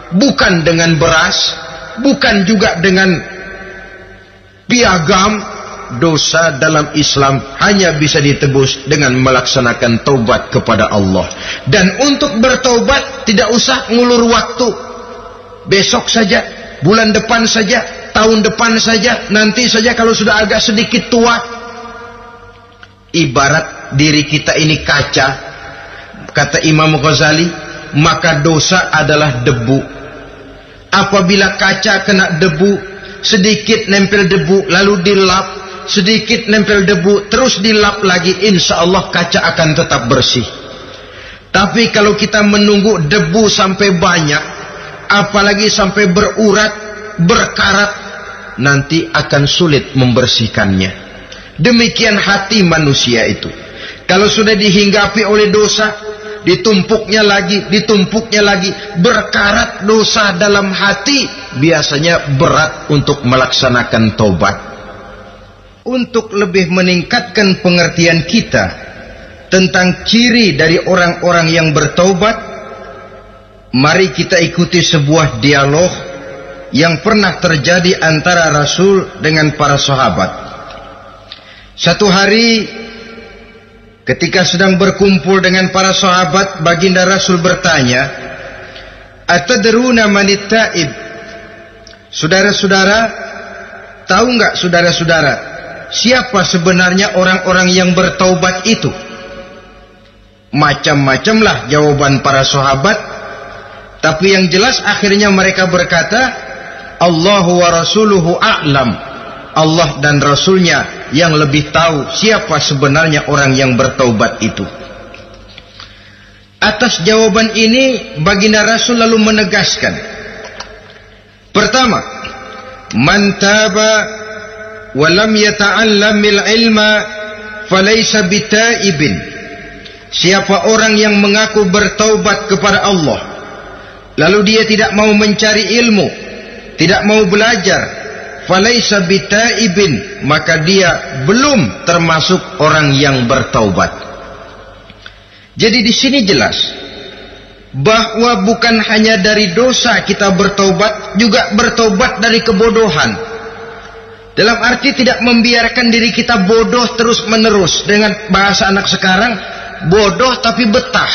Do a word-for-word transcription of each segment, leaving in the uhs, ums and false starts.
bukan dengan beras, bukan juga dengan piagam. Dosa dalam Islam hanya bisa ditebus dengan melaksanakan taubat kepada Allah. Dan untuk bertaubat tidak usah ngulur waktu. Besok saja, bulan depan saja, tahun depan saja, nanti saja kalau sudah agak sedikit tua. Ibarat diri kita ini kaca, kata Imam Ghazali, maka dosa adalah debu. Apabila kaca kena debu, sedikit nempel debu lalu dilap, sedikit nempel debu terus dilap lagi, insya Allah kaca akan tetap bersih. Tapi kalau kita menunggu debu sampai banyak, apalagi sampai berurat, berkarat, nanti akan sulit membersihkannya. Demikian hati manusia itu. Kalau sudah dihinggapi oleh dosa, ditumpuknya lagi, ditumpuknya lagi, berkarat dosa dalam hati, biasanya berat untuk melaksanakan taubat. Untuk lebih meningkatkan pengertian kita tentang ciri dari orang-orang yang bertaubat, mari kita ikuti sebuah dialog yang pernah terjadi antara Rasul dengan para sahabat. Satu hari ketika sedang berkumpul dengan para sahabat, baginda Rasul bertanya, "Atadruna manit taib?" Saudara-saudara, tahu enggak saudara-saudara, siapa sebenarnya orang-orang yang bertaubat itu? Macam-macamlah jawaban para sahabat, tapi yang jelas akhirnya mereka berkata, Allahu wa rasuluhu a'lam. Allah dan Rasulnya yang lebih tahu siapa sebenarnya orang yang bertaubat itu. Atas jawaban ini baginda Rasul lalu menegaskan, pertama, man taba walam yata'allamil ilma falaysa bitaibin. Siapa orang yang mengaku bertaubat kepada Allah lalu dia tidak mau mencari ilmu, tidak mau belajar, falaysa bitaibin, maka dia belum termasuk orang yang bertaubat. Jadi di sini jelas bahwa bukan hanya dari dosa kita bertaubat, juga bertaubat dari kebodohan. Dalam arti tidak membiarkan diri kita bodoh terus menerus. Dengan bahasa anak sekarang, bodoh tapi betah.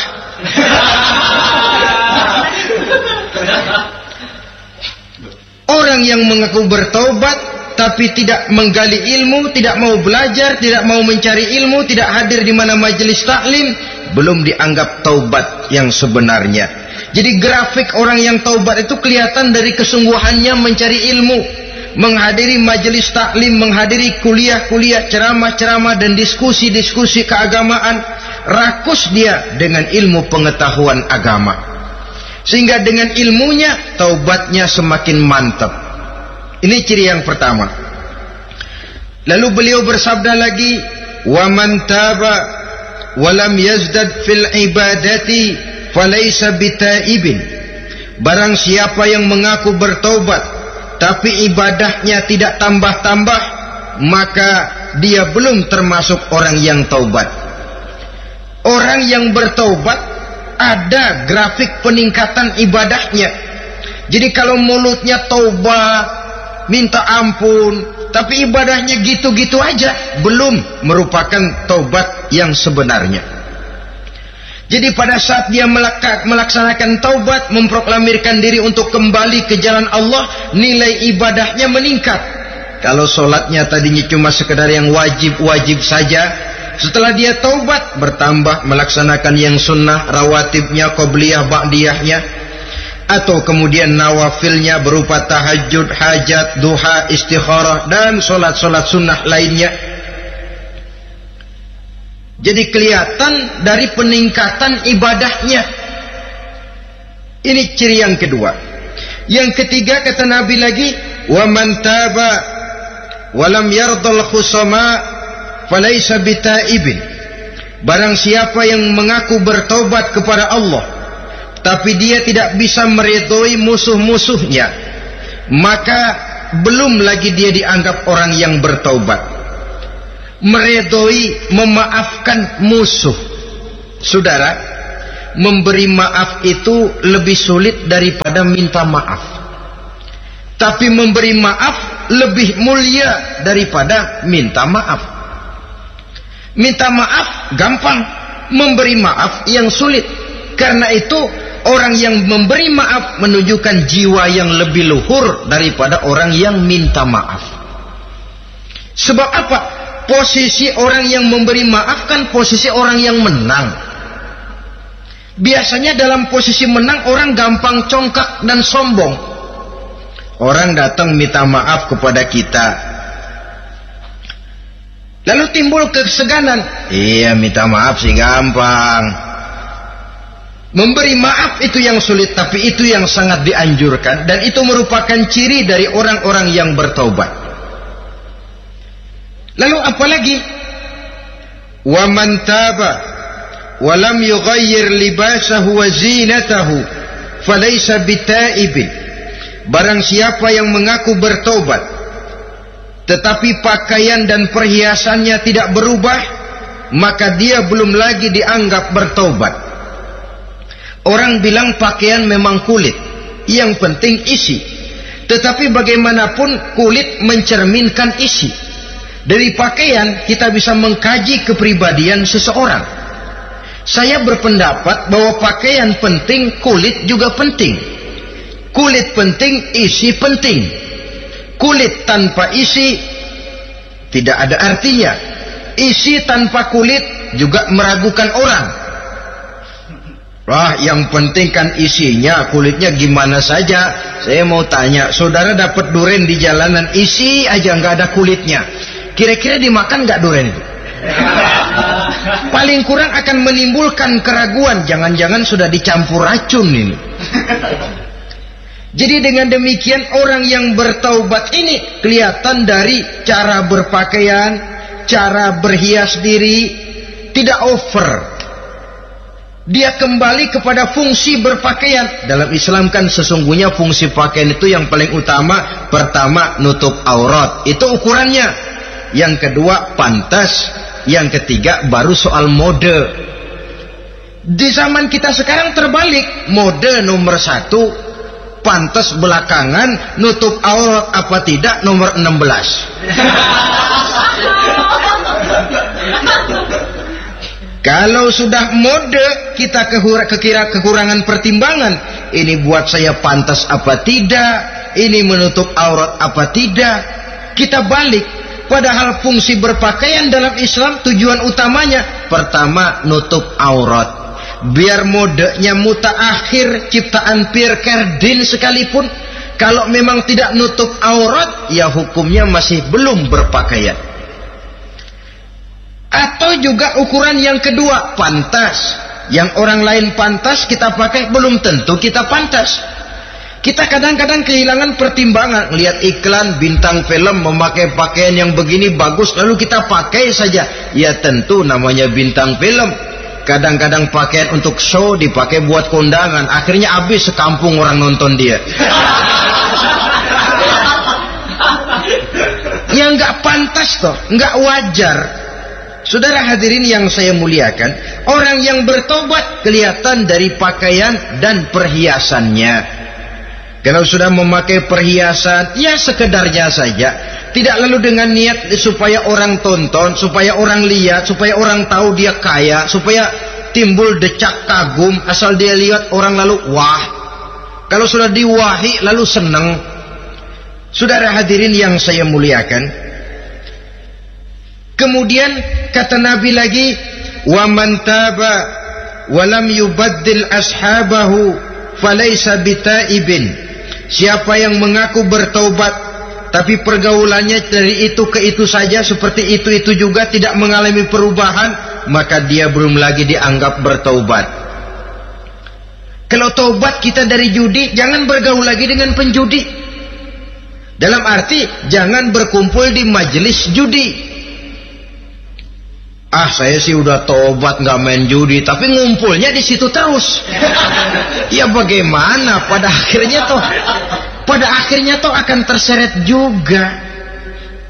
Orang yang mengaku bertaubat tapi tidak menggali ilmu, tidak mau belajar, tidak mau mencari ilmu, tidak hadir di mana majelis taklim, belum dianggap taubat yang sebenarnya. Jadi grafik orang yang taubat itu kelihatan dari kesungguhannya mencari ilmu, menghadiri majelis taklim, menghadiri kuliah-kuliah, ceramah-ceramah dan diskusi-diskusi keagamaan. Rakus dia dengan ilmu pengetahuan agama, sehingga dengan ilmunya taubatnya semakin mantap. Ini ciri yang pertama. Lalu beliau bersabda lagi, wa man taba wa lam yazdad fil ibadati falaysa bitaibin. Barang siapa yang mengaku bertaubat tapi ibadahnya tidak tambah-tambah, maka dia belum termasuk orang yang taubat. Orang yang bertaubat ada grafik peningkatan ibadahnya. Jadi kalau mulutnya taubat, minta ampun, tapi ibadahnya gitu-gitu aja, belum merupakan taubat yang sebenarnya. Jadi pada saat dia melaksanakan taubat, memproklamirkan diri untuk kembali ke jalan Allah, nilai ibadahnya meningkat. Kalau sholatnya tadinya cuma sekedar yang wajib-wajib saja, setelah dia taubat bertambah melaksanakan yang sunnah, rawatibnya, qobliyah, ba'diyahnya, atau kemudian nawafilnya berupa tahajud, hajat, duha, istikharah, dan solat-solat sunnah lainnya. Jadi kelihatan dari peningkatan ibadahnya. Ini ciri yang kedua. Yang ketiga kata Nabi lagi, wa man taba wa lam yardal khusama falaysa bitaibin. Barang siapa yang mengaku bertaubat kepada Allah tapi dia tidak bisa meridhoi musuh-musuhnya, maka belum lagi dia dianggap orang yang bertaubat. Meridhoi, memaafkan musuh. Saudara, memberi maaf itu lebih sulit daripada minta maaf. Tapi memberi maaf lebih mulia daripada minta maaf. Minta maaf gampang, memberi maaf yang sulit. Karena itu orang yang memberi maaf menunjukkan jiwa yang lebih luhur daripada orang yang minta maaf. Sebab apa? Posisi orang yang memberi maaf kan posisi orang yang menang. Biasanya dalam posisi menang orang gampang congkak dan sombong. Orang datang minta maaf kepada kita, lalu timbul keseganan. Iya, minta maaf sih gampang. Memberi maaf itu yang sulit, tapi itu yang sangat dianjurkan, dan itu merupakan ciri dari orang-orang yang bertaubat. Lalu apalagi? Wa man taba wa lam yughayyir libasahu wa zinatahu falaysa bitaibin. Barang siapa yang mengaku bertaubat tetapi pakaian dan perhiasannya tidak berubah, maka dia belum lagi dianggap bertaubat. Orang bilang pakaian memang kulit, yang penting isi. Tetapi bagaimanapun kulit mencerminkan isi. Dari pakaian kita bisa mengkaji kepribadian seseorang. Saya berpendapat bahwa pakaian penting, kulit juga penting. Kulit penting, isi penting. Kulit tanpa isi tidak ada artinya. Isi tanpa kulit juga meragukan orang. Wah, yang penting kan isinya, kulitnya gimana saja. Saya mau tanya, saudara dapat duren di jalanan, isi aja nggak ada kulitnya. Kira-kira dimakan nggak duren itu? Paling kurang akan menimbulkan keraguan. Jangan-jangan sudah dicampur racun ini. Jadi dengan demikian orang yang bertaubat ini kelihatan dari cara berpakaian, cara berhias diri, tidak over. Dia kembali kepada fungsi berpakaian. Dalam Islam kan sesungguhnya fungsi pakaian itu yang paling utama. Pertama, nutup aurat. Itu ukurannya. Yang kedua, pantas. Yang ketiga, baru soal mode. Di zaman kita sekarang terbalik. Mode nomor satu, pantas belakangan, nutup aurat apa tidak nomor enam belas. Kalau sudah mode, kita kekira kekurangan pertimbangan. Ini buat saya pantas apa tidak, ini menutup aurat apa tidak. Kita balik. Padahal fungsi berpakaian dalam Islam tujuan utamanya pertama nutup aurat. Biar modenya mutaakhir, ciptaan Pierre Cardin sekalipun, kalau memang tidak nutup aurat, ya hukumnya masih belum berpakaian. Atau juga ukuran yang kedua, pantas. Yang orang lain pantas kita pakai, belum tentu kita pantas. Kita kadang-kadang kehilangan pertimbangan. Lihat iklan bintang film memakai pakaian yang begini bagus, lalu kita pakai saja. Ya tentu namanya bintang film. Kadang-kadang pakaian untuk show dipakai buat kondangan. Akhirnya habis sekampung orang nonton dia. Ya nggak pantas toh, nggak wajar. Saudara hadirin yang saya muliakan, orang yang bertobat kelihatan dari pakaian dan perhiasannya. Kalau sudah memakai perhiasan, ya sekedarnya saja. Tidak lalu dengan niat supaya orang tonton, supaya orang lihat, supaya orang tahu dia kaya, supaya timbul decak kagum. Asal dia lihat orang lalu wah. Kalau sudah diwahi lalu senang. Saudara hadirin yang saya muliakan. Kemudian kata Nabi lagi, wa man taba wa lam yubaddil ashabahu falaysa bitaibin. Siapa yang mengaku bertaubat tapi pergaulannya dari itu ke itu saja, seperti itu-itu juga, tidak mengalami perubahan, maka dia belum lagi dianggap bertaubat. Kalau taubat kita dari judi, jangan bergaul lagi dengan penjudi. Dalam arti jangan berkumpul di majelis judi. Ah, saya sih udah tobat nggak main judi, tapi ngumpulnya di situ terus. Ya bagaimana? Pada akhirnya toh, pada akhirnya toh akan terseret juga.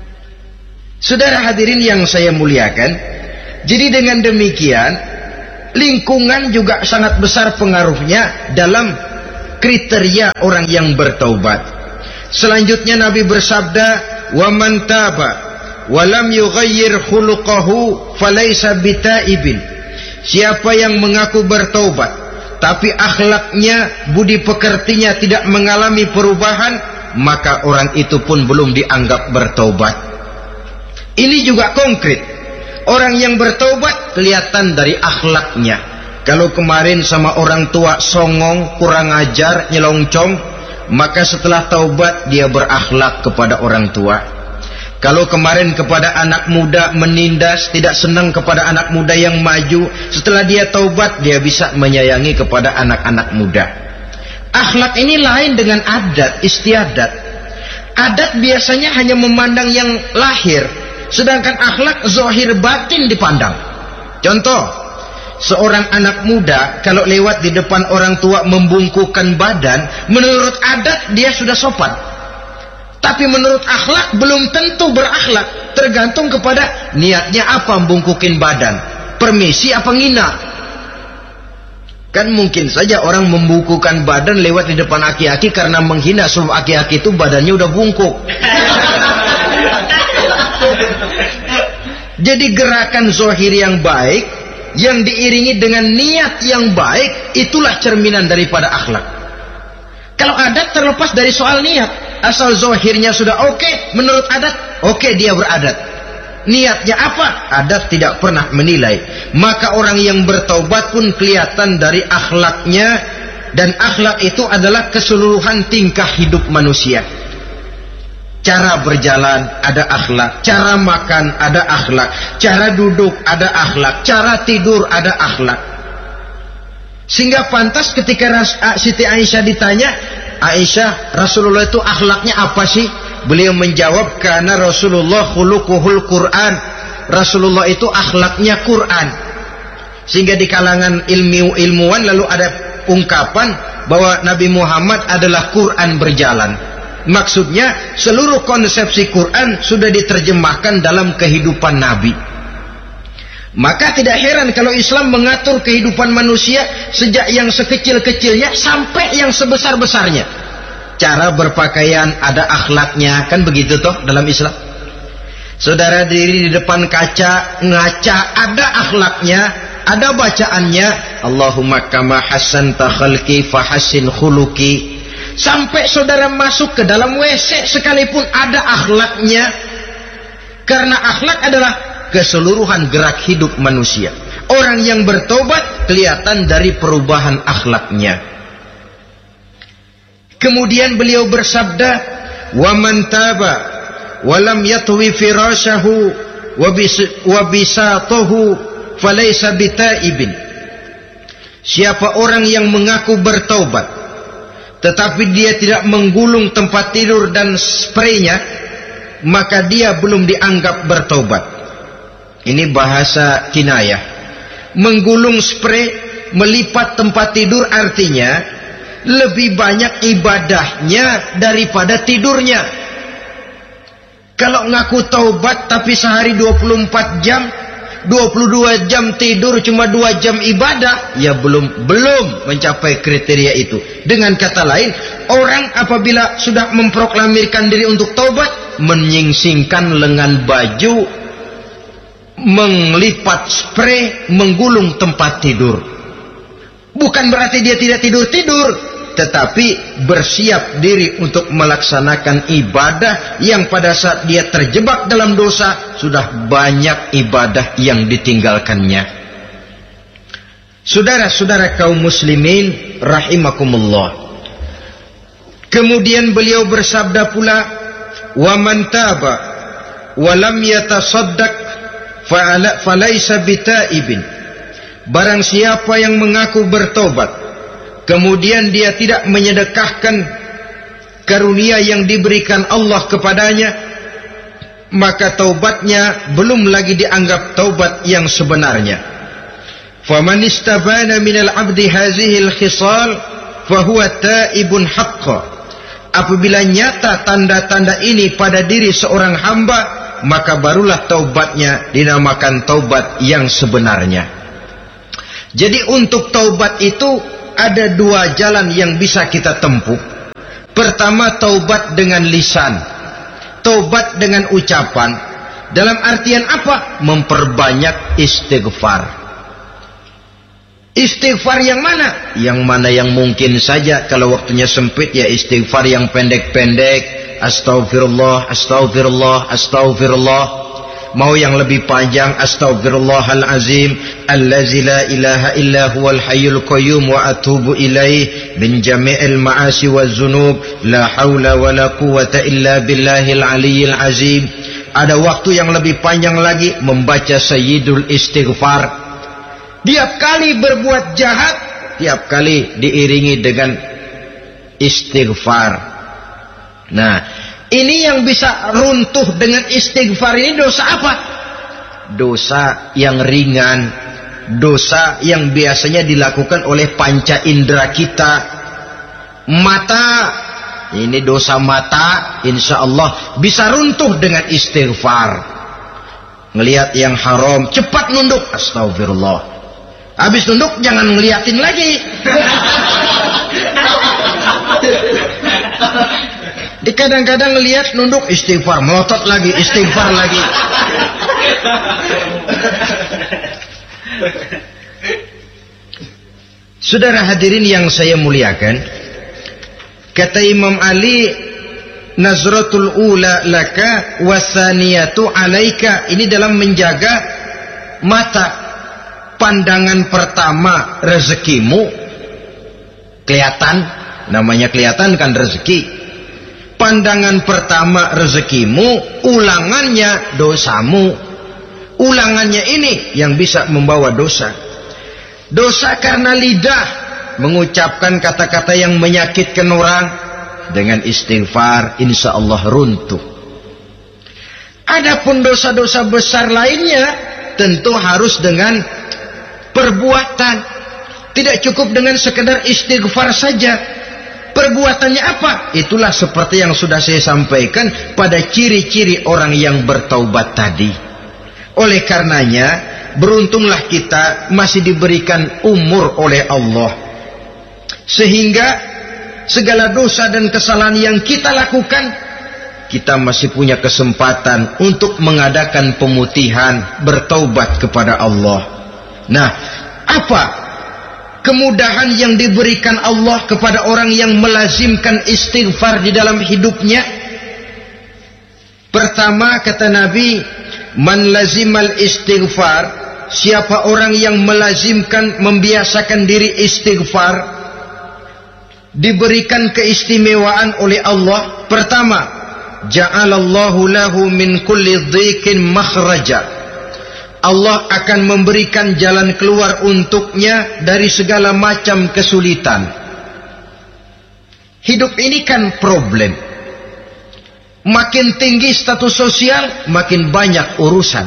Saudara hadirin yang saya muliakan, jadi dengan demikian Lingkungan juga sangat besar pengaruhnya dalam kriteria orang yang bertaubat. Selanjutnya Nabi bersabda, "Wa man taba wa lam yughayyir khuluquhu falaysa bitaibin." Siapa yang mengaku bertaubat tapi akhlaknya, budi pekertinya tidak mengalami perubahan, maka orang itu pun belum dianggap bertaubat. Ini juga konkret. Orang yang bertaubat kelihatan dari akhlaknya. Kalau kemarin sama orang tua songong, kurang ajar, nyelongcong, maka setelah taubat dia berakhlak kepada orang tua. Kalau kemarin kepada anak muda menindas, tidak senang kepada anak muda yang maju, setelah dia taubat dia bisa menyayangi kepada anak-anak muda. Akhlak ini lain dengan adat, istiadat. Adat biasanya hanya memandang yang lahir, sedangkan akhlak zahir batin dipandang. Contoh, seorang anak muda kalau lewat di depan orang tua membungkukkan badan, menurut adat dia sudah sopan. Tapi menurut akhlak belum tentu berakhlak, tergantung kepada niatnya apa membungkukin badan. Permisi apa ngina? Kan mungkin saja orang membungkukkan badan lewat di depan aki-aki karena menghina, sebab aki-aki itu badannya udah bungkuk. Jadi gerakan zahir yang baik yang diiringi dengan niat yang baik, itulah cerminan daripada akhlak. Kalau adat terlepas dari soal niat, asal zahirnya sudah oke, okay, menurut adat oke, okay, dia beradat. Niatnya apa? Adat tidak pernah menilai. Maka orang yang bertaubat pun kelihatan dari akhlaknya, dan akhlak itu adalah keseluruhan tingkah hidup manusia. Cara berjalan ada akhlak, cara makan ada akhlak, cara duduk ada akhlak, cara tidur ada akhlak. Sehingga pantas ketika Siti Aisyah ditanya, "Aisyah, Rasulullah itu akhlaknya apa sih?" Beliau menjawab, "Karena Rasulullah khuluquhul Quran." Rasulullah itu akhlaknya Quran. Sehingga di kalangan ilmu ilmuwan lalu ada ungkapan bahwa Nabi Muhammad adalah Quran berjalan. Maksudnya seluruh konsepsi Quran sudah diterjemahkan dalam kehidupan Nabi. Maka tidak heran kalau Islam mengatur kehidupan manusia sejak yang sekecil-kecilnya sampai yang sebesar-besarnya. Cara berpakaian ada akhlaknya, kan begitu toh dalam Islam. Saudara diri di depan kaca ngaca, ada akhlaknya, ada bacaannya, Allahumma kama hasanta khalqi fahassin khuluqi. Sampai saudara masuk ke dalam W C sekalipun ada akhlaknya. Karena akhlak adalah keseluruhan gerak hidup manusia. Orang yang bertobat kelihatan dari perubahan akhlaknya. Kemudian beliau bersabda, "Wa man taba wa lam yatwi firashahu wa bisatahu falaysa bitaibin." Siapa orang yang mengaku bertaubat tetapi dia tidak menggulung tempat tidur dan spraynya, maka dia belum dianggap bertaubat. Ini bahasa kinayah. Menggulung spray, melipat tempat tidur artinya lebih banyak ibadahnya daripada tidurnya. Kalau ngaku taubat tapi sehari dua puluh empat jam, dua puluh dua jam tidur, cuma dua jam ibadah, ya belum belum mencapai kriteria itu. Dengan kata lain, orang apabila sudah memproklamirkan diri untuk taubat, menyingsingkan lengan baju, melipat spray, menggulung tempat tidur. Bukan berarti dia tidak tidur-tidur, tetapi bersiap diri untuk melaksanakan ibadah yang pada saat dia terjebak dalam dosa, sudah banyak ibadah yang ditinggalkannya. Saudara-saudara kaum muslimin rahimakumullah. Kemudian beliau bersabda pula, "Wa man taba wa lam yatasaddaq falaysa bitaibin." Barang siapa yang mengaku bertobat kemudian dia tidak menyedekahkan karunia yang diberikan Allah kepadanya, maka taubatnya belum lagi dianggap taubat yang sebenarnya. Faman istabana minal abdi hazihi al-khisal fahuwa taibun haqqa. Apabila nyata tanda-tanda ini pada diri seorang hamba, maka barulah taubatnya dinamakan taubat yang sebenarnya. Jadi untuk taubat itu ada dua jalan yang bisa kita tempuh. Pertama, taubat dengan lisan, taubat dengan ucapan. Dalam artian apa? Memperbanyak istighfar. Istighfar yang mana? Yang mana yang mungkin saja. Kalau waktunya sempit ya istighfar yang pendek-pendek. Astaghfirullah, astaghfirullah, astaghfirullah. Mau yang lebih panjang, astaghfirullahalazim allazi la ilaha illa huwal hayyul qayyum wa atubu ilaih min jami'il ma'asi waz zunub la haula wala quwwata illa billahil aliyyil azim. Ada waktu yang lebih panjang lagi membaca sayyidul istighfar. Tiap kali berbuat jahat, tiap kali diiringi dengan istighfar. Nah, ini yang bisa runtuh dengan istighfar ini dosa apa? Dosa yang ringan, dosa yang biasanya dilakukan oleh panca indera kita. Mata, ini dosa mata, insya Allah bisa runtuh dengan istighfar. Ngelihat yang haram, cepat nunduk, astagfirullah. Habis nunduk jangan ngeliatin lagi. Di kadang-kadang ngelihat nunduk istighfar, melotot lagi, istighfar lagi. Saudara hadirin yang saya muliakan, kata Imam Ali, nazratul ula laka wasaniyatu alaika. Ini dalam menjaga mata. Pandangan pertama rezekimu kelihatan, namanya kelihatan kan rezeki. Pandangan pertama rezekimu, ulangannya dosamu. Ulangannya ini yang bisa membawa dosa. Dosa karena lidah, mengucapkan kata-kata yang menyakitkan orang. Dengan istighfar, insya Allah runtuh. Adapun dosa-dosa besar lainnya, tentu harus dengan perbuatan. Tidak cukup dengan sekedar istighfar saja. Perbuatannya apa? Itulah seperti yang sudah saya sampaikan pada ciri-ciri orang yang bertaubat tadi. Oleh karenanya, beruntunglah kita masih diberikan umur oleh Allah. Sehingga segala dosa dan kesalahan yang kita lakukan, kita masih punya kesempatan untuk mengadakan pemutihan, bertaubat kepada Allah. Nah, apa kemudahan yang diberikan Allah kepada orang yang melazimkan istighfar di dalam hidupnya? Pertama, kata Nabi, man lazimal istighfar, siapa orang yang melazimkan, membiasakan diri istighfar, diberikan keistimewaan oleh Allah. Pertama, ja'alallahu lahu min kulli dhiqin makhraja. Allah akan memberikan jalan keluar untuknya dari segala macam kesulitan. Hidup ini kan problem. Makin tinggi status sosial, makin banyak urusan.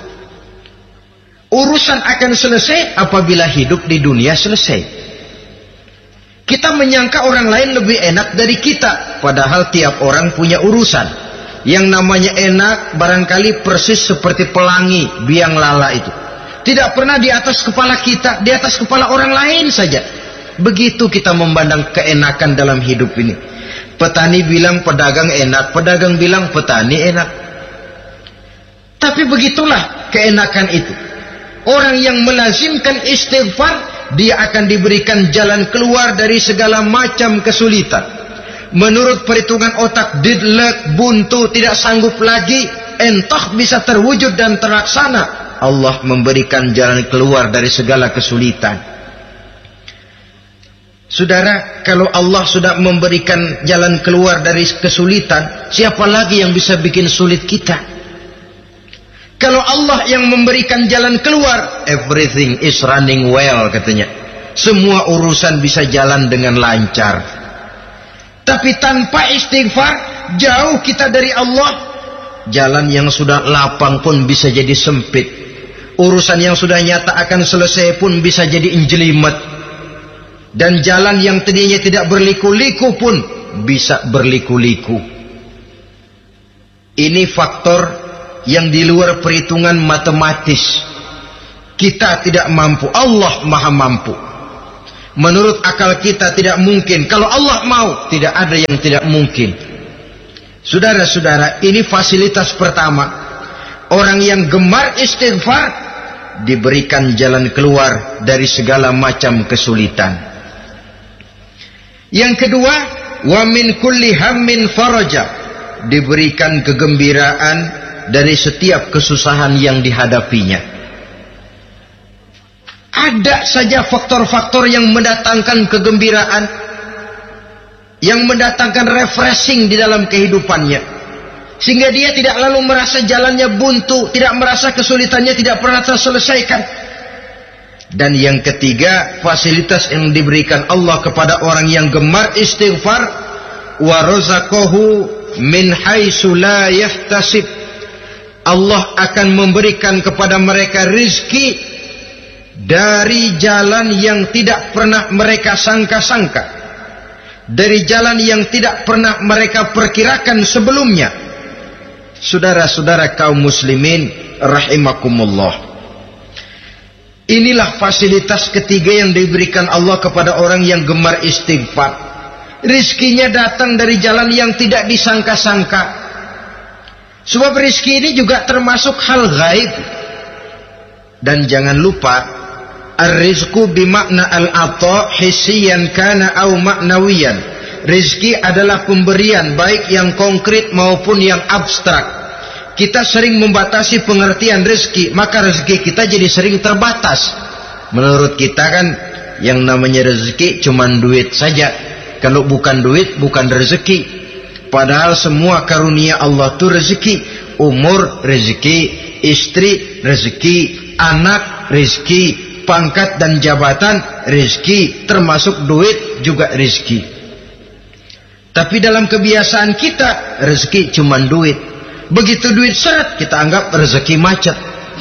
Urusan akan selesai apabila hidup di dunia selesai. Kita menyangka orang lain lebih enak dari kita, padahal tiap orang punya urusan. Yang namanya enak barangkali persis seperti pelangi biang lala itu. Tidak pernah di atas kepala kita, di atas kepala orang lain saja. Begitu kita memandang keenakan dalam hidup ini. Petani bilang pedagang enak, pedagang bilang petani enak. Tapi begitulah keenakan itu. Orang yang melazimkan istighfar, dia akan diberikan jalan keluar dari segala macam kesulitan. Menurut perhitungan otak, didlek, buntu, tidak sanggup lagi, entah bisa terwujud dan terlaksana. Allah memberikan jalan keluar dari segala kesulitan. Saudara, kalau Allah sudah memberikan jalan keluar dari kesulitan, siapa lagi yang bisa bikin sulit kita? Kalau Allah yang memberikan jalan keluar, everything is running well, katanya. Semua urusan bisa jalan dengan lancar. Tapi tanpa istighfar, jauh kita dari Allah. Jalan yang sudah lapang pun bisa jadi sempit. Urusan yang sudah nyata akan selesai pun bisa jadi injelimet. Dan jalan yang tadinya tidak berliku-liku pun bisa berliku-liku. Ini faktor yang di luar perhitungan matematis. Kita tidak mampu, Allah maha mampu. Menurut akal kita tidak mungkin. Kalau Allah mau, tidak ada yang tidak mungkin. Saudara-saudara, ini fasilitas pertama. Orang yang gemar istighfar diberikan jalan keluar dari segala macam kesulitan. Yang kedua, wa min kulli hammin faraja, diberikan kegembiraan dari setiap kesusahan yang dihadapinya. Ada saja faktor-faktor yang mendatangkan kegembiraan, yang mendatangkan refreshing di dalam kehidupannya, sehingga dia tidak lalu merasa jalannya buntu, tidak merasa kesulitannya tidak pernah terselesaikan. Dan yang ketiga, fasilitas yang diberikan Allah kepada orang yang gemar istighfar, wa razaqahu min haitsu la yahtasib, Allah akan memberikan kepada mereka rizki dari jalan yang tidak pernah mereka sangka-sangka, dari jalan yang tidak pernah mereka perkirakan sebelumnya. Saudara-saudara kaum muslimin rahimakumullah, inilah fasilitas ketiga yang diberikan Allah kepada orang yang gemar istighfar. Rizkinya datang dari jalan yang tidak disangka-sangka. Sebab rizki ini juga termasuk hal gaib. Dan jangan lupa, ar-rizqu bimakna al-ata hissiyan kana au ma'nawiyan. Rizki adalah pemberian, baik yang konkret maupun yang abstrak. Kita sering membatasi pengertian rezeki, maka rezeki kita jadi sering terbatas. Menurut kita kan yang namanya rezeki cuman duit saja. Kalau bukan duit bukan rezeki. Padahal semua karunia Allah itu rezeki. Umur rezeki, istri rezeki, anak rezeki, pangkat dan jabatan rezeki, termasuk duit juga rezeki. Tapi dalam kebiasaan kita rezeki cuma duit. Begitu duit seret kita anggap rezeki macet.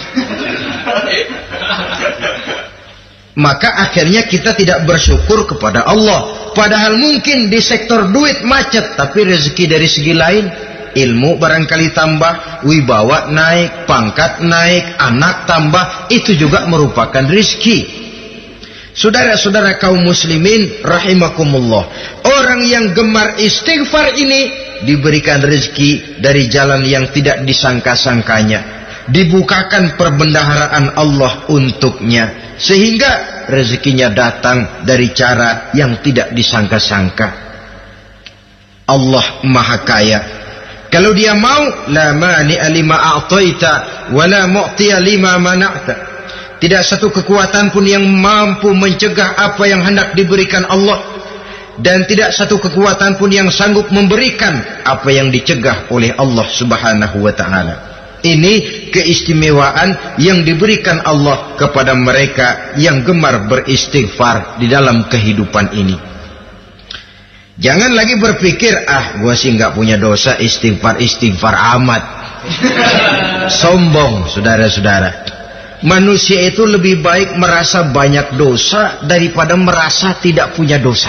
Maka akhirnya kita tidak bersyukur kepada Allah. Padahal mungkin di sektor duit macet, tapi rezeki dari segi lain, ilmu barangkali tambah, wibawa naik, pangkat naik, anak tambah, itu juga merupakan rezeki. Saudara-saudara kaum muslimin rahimakumullah, orang yang gemar istighfar ini diberikan rezeki dari jalan yang tidak disangka-sangkanya, dibukakan perbendaharaan Allah untuknya, sehingga rezekinya datang dari cara yang tidak disangka-sangka. Allah maha kaya. Kalau dia mau, la mani'a lima a'taita wa la mu'tiya lima mana'ta. Tidak satu kekuatan pun yang mampu mencegah apa yang hendak diberikan Allah, dan tidak satu kekuatan pun yang sanggup memberikan apa yang dicegah oleh Allah Subhanahu wa ta'ala. Ini keistimewaan yang diberikan Allah kepada mereka yang gemar beristighfar di dalam kehidupan ini. Jangan lagi berpikir, ah gua sih nggak punya dosa, istighfar-istighfar amat. Sombong, saudara-saudara. Manusia itu lebih baik merasa banyak dosa daripada merasa tidak punya dosa.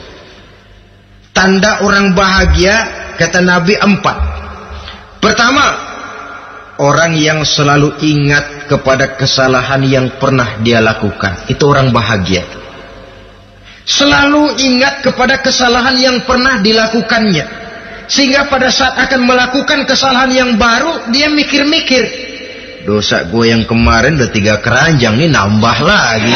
Tanda orang bahagia, kata Nabi, empat. Pertama, orang yang selalu ingat kepada kesalahan yang pernah dia lakukan. Itu orang bahagia. Selalu ingat kepada kesalahan yang pernah dilakukannya, sehingga pada saat akan melakukan kesalahan yang baru, dia mikir-mikir, dosa gue yang kemarin udah tiga keranjang, nih nambah lagi.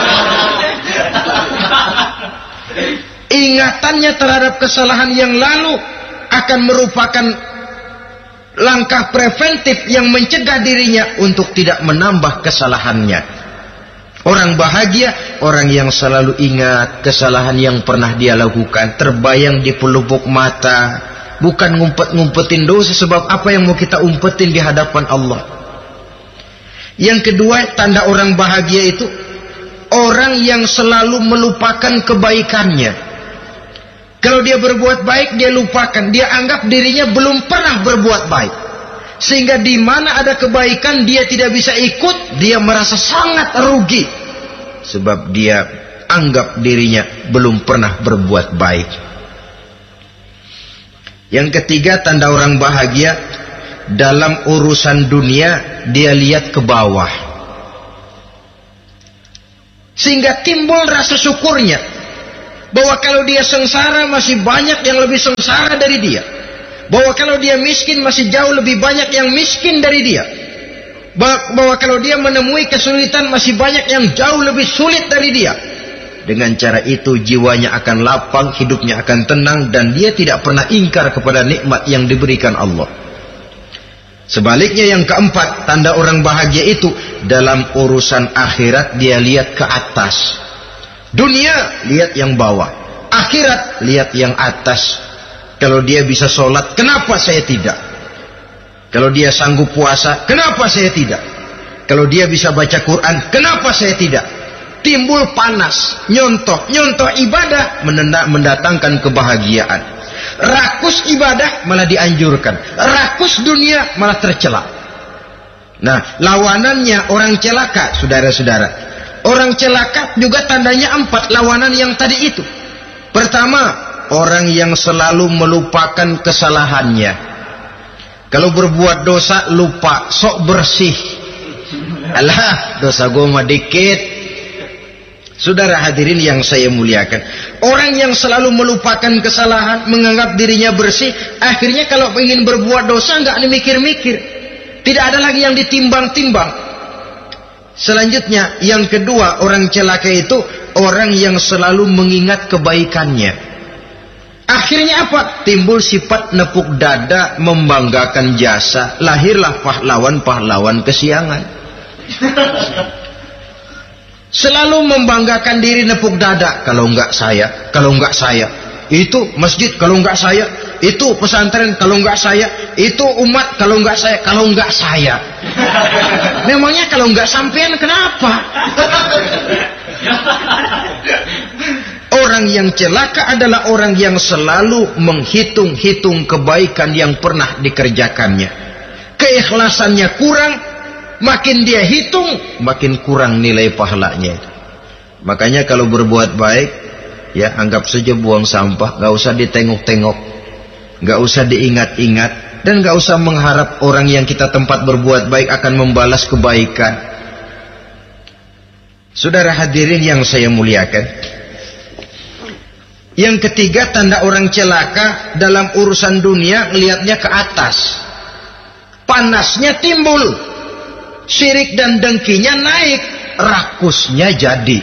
Ingatannya terhadap kesalahan yang lalu akan merupakan langkah preventif yang mencegah dirinya untuk tidak menambah kesalahannya. Orang bahagia, orang yang selalu ingat kesalahan yang pernah dia lakukan, terbayang di pelupuk mata, bukan ngumpet-ngumpetin dosa. Sebab apa yang mau kita umpetin di hadapan Allah? Yang kedua, tanda orang bahagia itu orang yang selalu melupakan kebaikannya. Kalau dia berbuat baik, dia lupakan. Dia anggap dirinya belum pernah berbuat baik, sehingga di mana ada kebaikan dia tidak bisa ikut. Dia merasa sangat rugi, sebab dia anggap dirinya belum pernah berbuat baik. Yang ketiga, tanda orang bahagia, dalam urusan dunia dia lihat ke bawah. sehingga timbul rasa syukurnya bahwa kalau dia sengsara masih banyak yang lebih sengsara dari dia, bahwa kalau dia miskin masih jauh lebih banyak yang miskin dari dia, bahwa kalau dia menemui kesulitan masih banyak yang jauh lebih sulit dari dia. Dengan cara itu jiwanya akan lapang, hidupnya akan tenang, dan dia tidak pernah ingkar kepada nikmat yang diberikan Allah. Sebaliknya yang keempat, tanda orang bahagia itu dalam urusan akhirat dia lihat ke atas. Dunia lihat yang bawah, akhirat lihat yang atas. Kalau dia bisa sholat, kenapa saya tidak? Kalau dia sanggup puasa, kenapa saya tidak? Kalau dia bisa baca Quran, kenapa saya tidak? Timbul panas, nyontoh, nyontoh ibadah mendatangkan kebahagiaan. Rakus ibadah malah dianjurkan, rakus dunia malah tercela. Nah, lawanannya orang celaka, saudara-saudara. Orang celaka juga tandanya empat, lawanan yang tadi itu. Pertama, orang yang selalu melupakan kesalahannya. Kalau berbuat dosa lupa, sok bersih. Alah, dosa gue mah dikit. Saudara hadirin yang saya muliakan, orang yang selalu melupakan kesalahan, menganggap dirinya bersih, akhirnya kalau ingin berbuat dosa nggak mikir-mikir, tidak ada lagi yang ditimbang-timbang. Selanjutnya, yang kedua, orang celaka itu orang yang selalu mengingat kebaikannya. Akhirnya apa? Timbul sifat nepuk dada, membanggakan jasa, lahirlah pahlawan-pahlawan kesiangan. Selalu membanggakan diri, nepuk dada. Kalau enggak saya, kalau enggak saya, itu masjid, kalau enggak saya, itu pesantren, kalau enggak saya, itu umat, kalau enggak saya, kalau enggak saya. Memangnya kalau enggak sampean kenapa? Orang yang celaka adalah orang yang selalu menghitung-hitung kebaikan yang pernah dikerjakannya. Keikhlasannya kurang, makin dia hitung, makin kurang nilai pahalanya. Makanya kalau berbuat baik, ya anggap saja buang sampah, gak usah ditengok-tengok, gak usah diingat-ingat, dan gak usah mengharap orang yang kita tempat berbuat baik akan membalas kebaikan. Saudara hadirin yang saya muliakan, yang ketiga, tanda orang celaka dalam urusan dunia, lihatnya ke atas, panasnya timbul, syirik dan dengkinya naik, rakusnya jadi.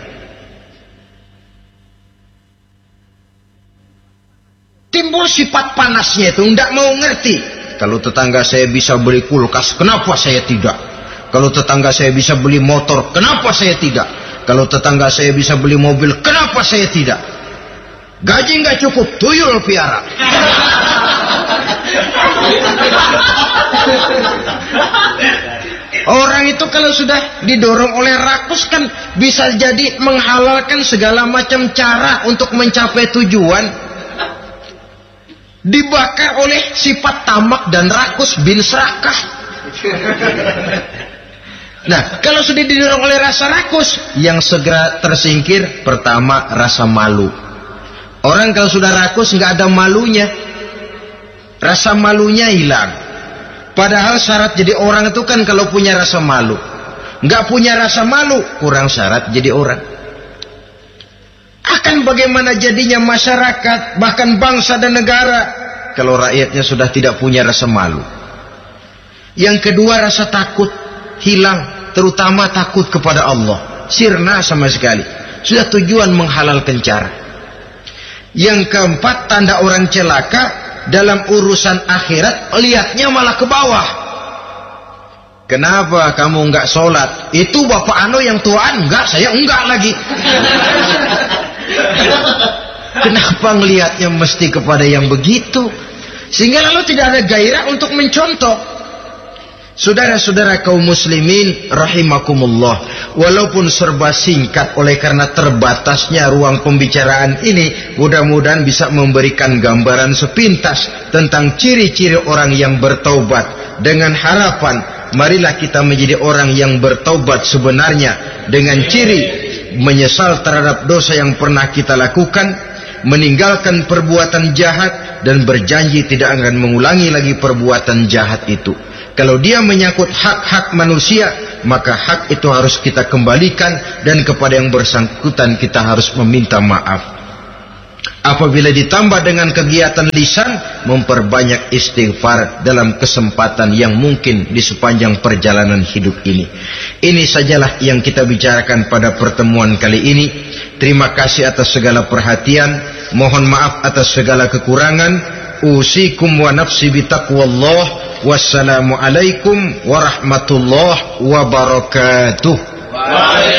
Timbul sifat panasnya itu, tidak mau ngerti. Kalau tetangga saya bisa beli kulkas, kenapa saya tidak? Kalau tetangga saya bisa beli motor, kenapa saya tidak? Kalau tetangga saya bisa beli mobil, kenapa saya tidak? Gaji nggak cukup, tuyul piara. Orang itu kalau sudah didorong oleh rakus kan bisa jadi menghalalkan segala macam cara untuk mencapai tujuan. Dibakar oleh sifat tamak dan rakus bin serakah. Nah, kalau sudah didorong oleh rasa rakus, yang segera tersingkir pertama rasa malu. Orang kalau sudah rakus nggak ada malunya, rasa malunya hilang. Padahal syarat jadi orang itu kan kalau punya rasa malu. Nggak punya rasa malu, kurang syarat jadi orang. Akan bagaimana jadinya masyarakat, bahkan bangsa dan negara, kalau rakyatnya sudah tidak punya rasa malu. Yang kedua, rasa takut hilang, terutama takut kepada Allah. Sirna sama sekali. Sudah tujuan menghalalkan cara. Yang keempat, tanda orang celaka dalam urusan akhirat, lihatnya malah ke bawah. Kenapa kamu enggak sholat? Itu bapak anu yang tuaan, enggak, saya enggak lagi. Kenapa ngelihatnya mesti kepada yang begitu? Sehingga lalu tidak ada gairah untuk mencontoh. Saudara-saudara kaum muslimin rahimakumullah, walaupun serba singkat oleh karena terbatasnya ruang pembicaraan ini, mudah-mudahan bisa memberikan gambaran sepintas tentang ciri-ciri orang yang bertaubat. Dengan harapan, marilah kita menjadi orang yang bertaubat sebenarnya, dengan ciri menyesal terhadap dosa yang pernah kita lakukan, meninggalkan perbuatan jahat, dan berjanji tidak akan mengulangi lagi perbuatan jahat itu. Kalau dia menyangkut hak-hak manusia, maka hak itu harus kita kembalikan, dan kepada yang bersangkutan kita harus meminta maaf. Apabila ditambah dengan kegiatan lisan, memperbanyak istighfar dalam kesempatan yang mungkin di sepanjang perjalanan hidup ini. Ini sajalah yang kita bicarakan pada pertemuan kali ini. Terima kasih atas segala perhatian. Mohon maaf atas segala kekurangan. Usikum wa nafsi bitaqwallah. Wassalamualaikum warahmatullahi wabarakatuh.